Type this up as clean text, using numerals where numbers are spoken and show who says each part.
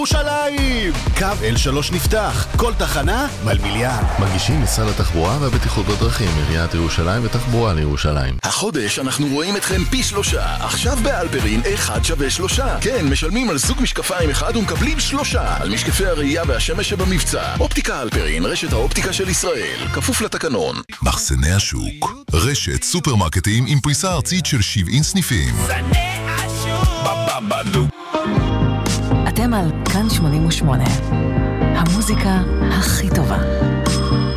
Speaker 1: ירושלים! קו L3 נפתח, כל תחנה מלמיליאן.
Speaker 2: מגישים משרד התחבורה והבטיחות בדרכים, עיריית ירושלים ותחבורה לירושלים.
Speaker 3: החודש אנחנו רואים אתכם פי 3. עכשיו באלפרין 1 שווה 3. כן, משלמים על זוג משקפיים אחד ומקבלים 3 על משקפי הראייה והשמש שבמבצע. אופטיקה אלפרין, רשת האופטיקה של ישראל, כפוף לתקנון.
Speaker 4: מחסני השוק, רשת סופרמרקטים עם פריסה ארצית של 70 סניפים.
Speaker 5: אתם על כאן 88, המוזיקה הכי טובה.